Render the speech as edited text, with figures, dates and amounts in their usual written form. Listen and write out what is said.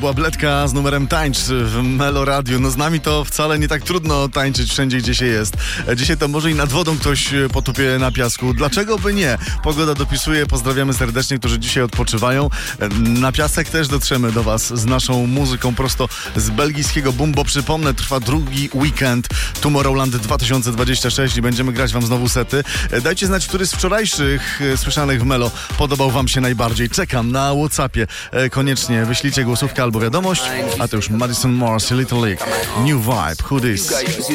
była Bledka z numerem Tańcz w Melo Radio. No z nami to wcale nie tak trudno tańczyć wszędzie, gdzie się jest. Dzisiaj to może i nad wodą ktoś potupie na piasku. Dlaczego by nie? Pogoda dopisuje. Pozdrawiamy serdecznie, którzy dzisiaj odpoczywają. Na piasek też dotrzemy do was z naszą muzyką prosto z belgijskiego Boom, bo przypomnę, trwa drugi weekend Tomorrowland 2026 i będziemy grać wam znowu sety. Dajcie znać, który z wczorajszych słyszanych w Melo podobał wam się najbardziej. Czekam na WhatsAppie. Koniecznie wyślijcie głosówkę albo wiadomość. A to już Madison Morse, Little League, New Vibe, Who This?